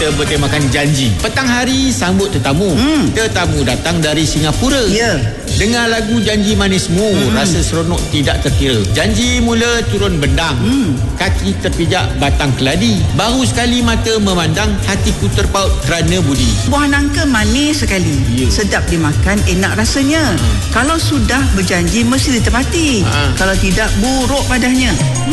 kita bertemakan janji. Petang hari sambut tetamu. Tetamu datang dari Singapura. Ya. Dengar lagu Janji Manismu, rasa seronok tidak terkira. Janji mula turun bendang, kaki terpijak batang keladi. Baru sekali mata memandang, hatiku terpaut kerana budi. Buah nangka manis sekali. Ya. Sedap dimakan, enak rasanya. Kalau sudah berjanji, mesti ditepati. Kalau tidak, buruk padanya.